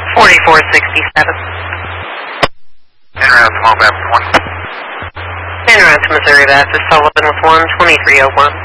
4467. En route to Mobile 20. En route to Missouri, Baptist Sullivan with 12301.